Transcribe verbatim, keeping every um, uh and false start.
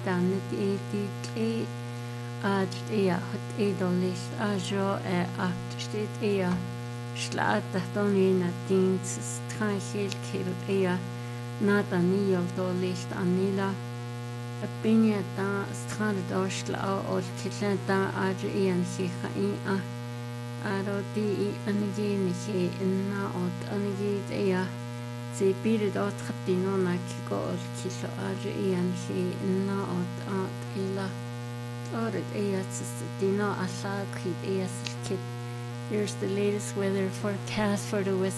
danet e dit e ad ea hot e dolis ajo e acht steht ea slaat donina dins tranchil kil ea nada niol dolis anila Binia da strand dorsla ol kitla da ad ean chicha i a aro di i anigi ni na od anigi ea se birid ot khatino na ki go ol kilo ad ean chi na od at ila or ea dino ala kid ea kid. Here's the latest weather forecast for the west